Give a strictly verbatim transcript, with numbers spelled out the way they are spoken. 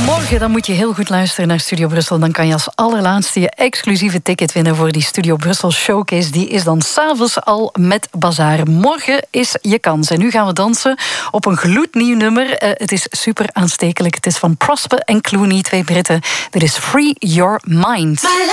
Morgen dan moet je heel goed luisteren naar Studio Brussel. Dan kan je als allerlaatste je exclusieve ticket winnen voor die Studio Brussel Showcase. Die is dan s'avonds al met Bazaar. Morgen is je kans. En nu gaan we dansen op een gloednieuw nummer. Uh, het is super aanstekelijk. Het is van Prosper en Clooney, twee Britten. Dit is Free Your Mind.